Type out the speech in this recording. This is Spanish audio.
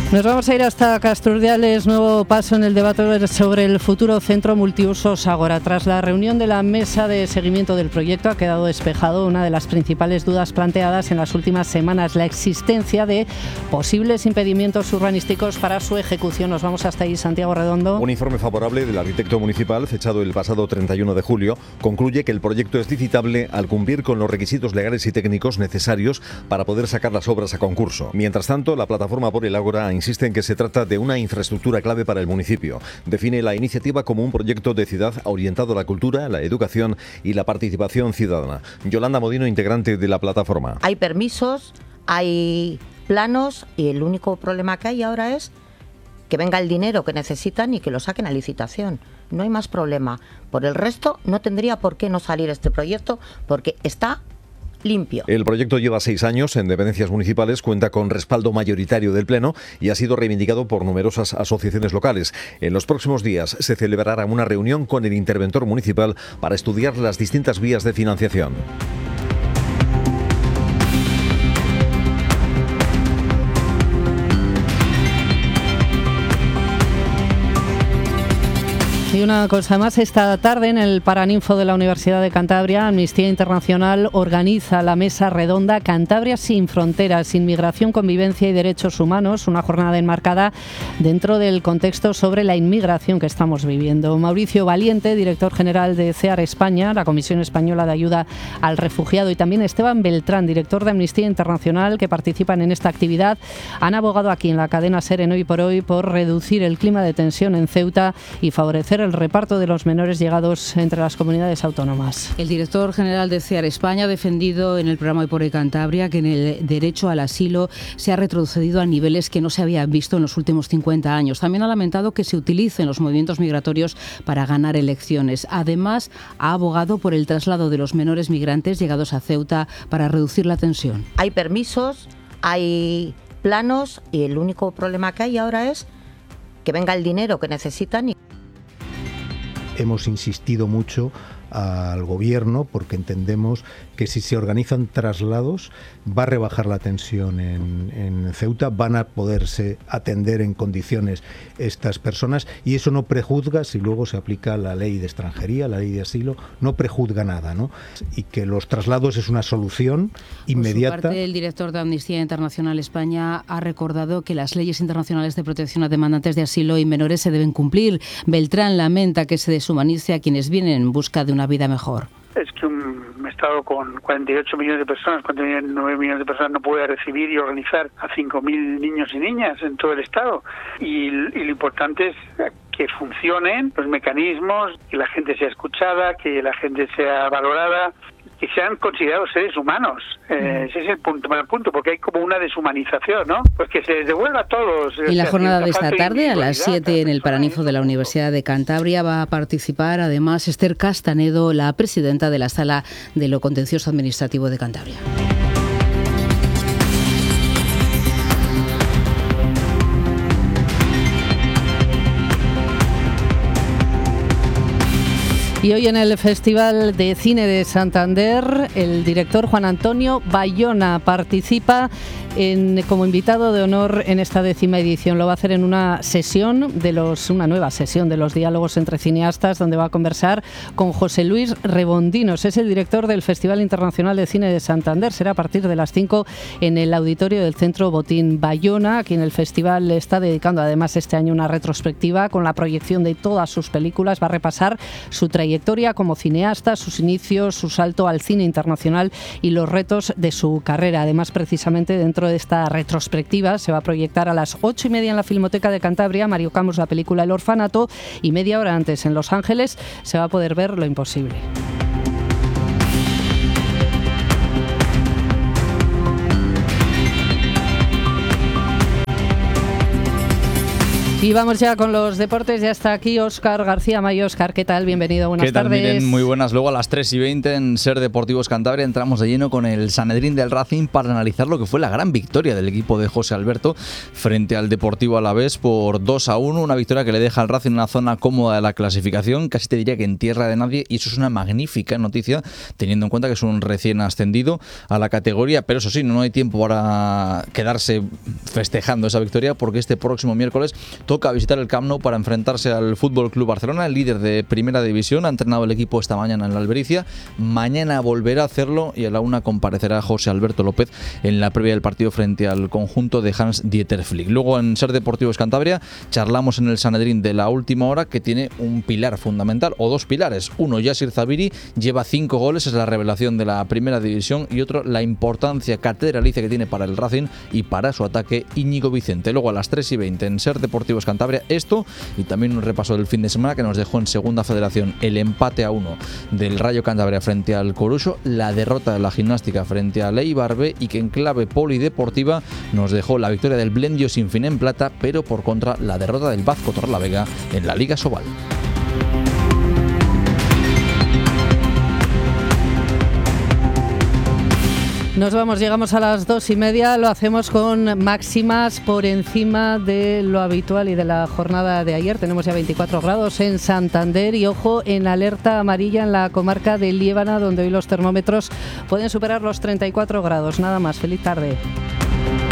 Nos vamos a ir hasta Casturdiales, nuevo paso en el debate sobre el futuro centro multiusos Ágora. Tras la reunión de la mesa de seguimiento del proyecto ha quedado despejado una de las principales dudas planteadas en las últimas semanas, la existencia de posibles impedimentos urbanísticos para su ejecución. Nos vamos hasta ahí, Santiago Redondo. Un informe favorable del arquitecto municipal, fechado el pasado 31 de julio, concluye que el proyecto es licitable al cumplir con los requisitos legales y técnicos necesarios para poder sacar las obras a concurso. Mientras tanto, la plataforma por el Ágora insiste en que se trata de una infraestructura clave para el municipio. Define la iniciativa como un proyecto de ciudad orientado a la cultura, la educación y la participación ciudadana. Yolanda Modino, integrante de la plataforma. Hay permisos, hay planos y el único problema que hay ahora es que venga el dinero que necesitan y que lo saquen a licitación. No hay más problema. Por el resto, no tendría por qué no salir este proyecto porque está limpio. El proyecto lleva 6 años en dependencias municipales, cuenta con respaldo mayoritario del Pleno y ha sido reivindicado por numerosas asociaciones locales. En los próximos días se celebrará una reunión con el interventor municipal para estudiar las distintas vías de financiación. Y una cosa más, esta tarde en el Paraninfo de la Universidad de Cantabria, Amnistía Internacional organiza la mesa redonda Cantabria sin fronteras, inmigración, convivencia y derechos humanos, una jornada enmarcada dentro del contexto sobre la inmigración que estamos viviendo. Mauricio Valiente, director general de CEAR España, la Comisión Española de Ayuda al Refugiado, y también Esteban Beltrán, director de Amnistía Internacional, que participan en esta actividad, han abogado aquí en la cadena SER en Hoy por Hoy por reducir el clima de tensión en Ceuta y favorecer el reparto de los menores llegados entre las comunidades autónomas. El director general de CEAR España ha defendido en el programa Hoy por Hoy Cantabria que en el derecho al asilo se ha retrocedido a niveles que no se había visto en los últimos 50 años. También ha lamentado que se utilicen los movimientos migratorios para ganar elecciones. Además, ha abogado por el traslado de los menores migrantes llegados a Ceuta para reducir la tensión. Hay permisos, hay planos y el único problema que hay ahora es que venga el dinero que necesitan. Hemos insistido mucho al gobierno porque entendemos que si se organizan traslados va a rebajar la tensión en Ceuta, van a poderse atender en condiciones estas personas y eso no prejuzga si luego se aplica la ley de extranjería, la ley de asilo, no prejuzga nada, ¿no? Y que los traslados es una solución inmediata. Por su parte, el director de Amnistía Internacional España ha recordado que las leyes internacionales de protección a demandantes de asilo y menores se deben cumplir. Beltrán lamenta que se deshumanice a quienes vienen en busca de una vida mejor. Es que un Estado con 48 millones de personas, 49 millones de personas no puede recibir y organizar a 5.000 niños y niñas en todo el Estado. Y lo importante es que funcionen los mecanismos, que la gente sea escuchada, que la gente sea valorada, que sean considerados seres humanos. Ese es el punto, porque hay como una deshumanización, ¿no? Pues que se les devuelva a todos. En la jornada de esta tarde, a las 7, en el Paraninfo de la Universidad de Cantabria, va a participar además Esther Castanedo, la presidenta de la Sala de lo Contencioso Administrativo de Cantabria. Y hoy en el Festival de Cine de Santander, el director Juan Antonio Bayona participa como invitado de honor en esta 10ª edición. Lo va a hacer en una nueva sesión de los diálogos entre cineastas, donde va a conversar con José Luis Rebondinos. Es el director del Festival Internacional de Cine de Santander. Será a partir de las 5 en el auditorio del Centro Botín Bayona. Aquí en el festival le está dedicando además este año una retrospectiva con la proyección de todas sus películas. Va a repasar su trayectoria como cineasta, sus inicios, su salto al cine internacional y los retos de su carrera. Además, precisamente dentro de esta retrospectiva se va a proyectar a las 8:30 en la Filmoteca de Cantabria, Mario Camus, la película El Orfanato, y media hora antes en Los Ángeles se va a poder ver Lo Imposible. Y vamos ya con los deportes. Ya está aquí Óscar García Mayo. Óscar, ¿qué tal? Bienvenido, buenas tardes. ¿Qué tal, Miren? Muy buenas. Luego a las 3:20 en Ser Deportivos Cantabria entramos de lleno con el Sanedrín del Racing para analizar lo que fue la gran victoria del equipo de José Alberto frente al Deportivo Alavés por 2-1. Una victoria que le deja al Racing en una zona cómoda de la clasificación, casi te diría que en tierra de nadie, y eso es una magnífica noticia teniendo en cuenta que es un recién ascendido a la categoría. Pero eso sí, no hay tiempo para quedarse festejando esa victoria, porque este próximo miércoles toca visitar el Camp Nou para enfrentarse al Fútbol Club Barcelona, el líder de Primera División. Ha entrenado el equipo esta mañana en la Albericia, mañana volverá a hacerlo y a la 1 comparecerá José Alberto López en la previa del partido frente al conjunto de Hans-Dieter Flick. Luego en Ser Deportivos Cantabria charlamos en el Sanedrín de la última hora, que tiene un pilar fundamental, o dos pilares. Uno, Yasir Zabiri, lleva 5 goles, es la revelación de la Primera División, y otro, la importancia catedralicia que tiene para el Racing y para su ataque, Íñigo Vicente. Luego a las 3:20 en Ser Deportivos Cantabria, esto y también un repaso del fin de semana que nos dejó en Segunda Federación el empate a 1 del Rayo Cantabria frente al Coruso, la derrota de la Gimnástica frente al Eibar B, y que en clave polideportiva nos dejó la victoria del Blendio Sinfín en plata, pero por contra la derrota del Vazco Torrelavega en la Liga Sobal. Nos vamos, llegamos a las 2:30, lo hacemos con máximas por encima de lo habitual y de la jornada de ayer. Tenemos ya 24 grados en Santander y ojo, en alerta amarilla en la comarca de Liébana, donde hoy los termómetros pueden superar los 34 grados. Nada más, feliz tarde.